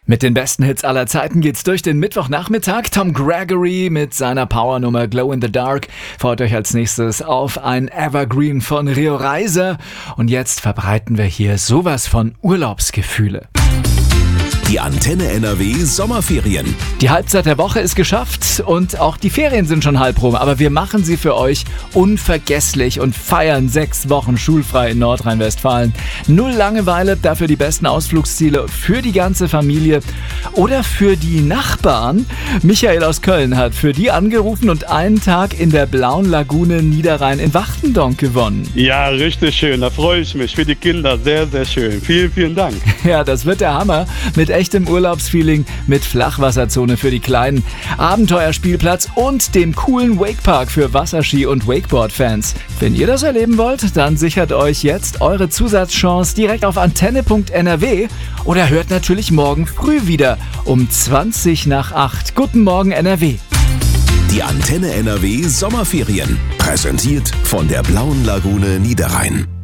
Mit den besten Hits aller Zeiten geht's durch den Mittwochnachmittag. Tom Gregory mit seiner Powernummer Glow in the Dark freut euch als nächstes auf ein Evergreen von Rio Reiser. Und jetzt verbreiten wir hier sowas von Urlaubsgefühle. Die Antenne NRW Sommerferien. Die Halbzeit der Woche ist geschafft und auch die Ferien sind schon halb rum, aber wir machen sie für euch unvergesslich und feiern 6 Wochen schulfrei in Nordrhein-Westfalen. 0 Langeweile, dafür die besten Ausflugsziele für die ganze Familie oder für die Nachbarn. Michael aus Köln hat für die angerufen und einen Tag in der Blauen Lagune Niederrhein in Wachtendonk gewonnen. Ja, richtig schön, da freue ich mich. Für die Kinder sehr, sehr schön. Vielen, vielen Dank. Ja, das wird der Hammer. Mit echtem Urlaubsfeeling, mit Flachwasserzone für die Kleinen, Abenteuerspielplatz und dem coolen Wakepark für Wasserski- und Wakeboard-Fans. Wenn ihr das erleben wollt, dann sichert euch jetzt eure Zusatzchance direkt auf antenne.nrw oder hört natürlich morgen früh wieder um 7:20. Guten Morgen NRW. Die Antenne NRW Sommerferien. Präsentiert von der Blauen Lagune Niederrhein.